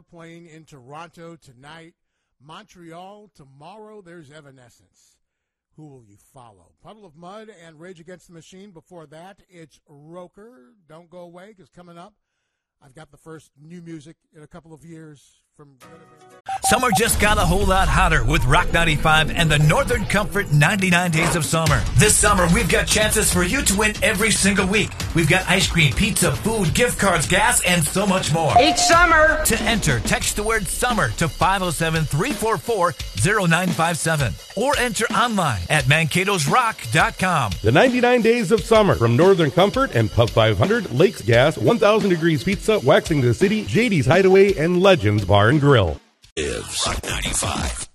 playing in Toronto tonight. Montreal tomorrow. There's Evanescence. Who will you follow? Puddle of Mud and Rage Against the Machine. Before that, it's Roker. Don't go away, because coming up, I've got the first new music in a couple of years from... Summer just got a whole lot hotter with Rock 95 and the Northern Comfort 99 Days of Summer. This summer, we've got chances for you to win every single week. We've got ice cream, pizza, food, gift cards, gas, and so much more. Each summer! To enter, text the word SUMMER to 507-344-0957 or enter online at mankatosrock.com. The 99 Days of Summer from Northern Comfort and Pub 500, Lakes Gas, 1000 Degrees Pizza, Waxing the City, JD's Hideaway, and Legends Bar and Grill. Rock 95.